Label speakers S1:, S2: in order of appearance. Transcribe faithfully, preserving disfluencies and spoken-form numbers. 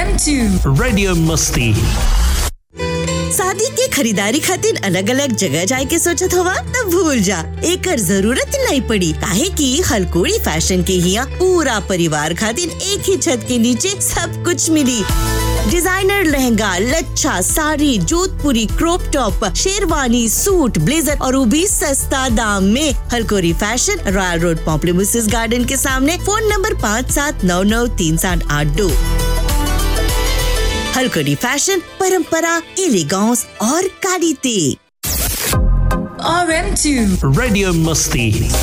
S1: M two
S2: radio मस्ती।
S3: शादी के खरीदारी खातिर अलग अलग जगह जाए के सोचत हवा तब भूल जा, एकर जरूरत नहीं पड़ी काहे कि हलकोड़ी फैशन के हिया पूरा परिवार खातिर एक ही छत के नीचे सब कुछ मिली। डिजाइनर लहंगा, लच्छा, साड़ी, जोधपुरी, crop top, sherwani, suit, blazer और वो भी सस्ता दाम में। हलकोड़ी फैशन, रॉयल रोड, पॉम्प्लीमुसिस गार्डन के सामने। फोन नंबर पाँच सात नौ नौ तीन सात आठ दो। हलकोड़ी फैशन, परंपरा, एलिगेंस और quality.
S1: R M two
S2: radio मस्ती।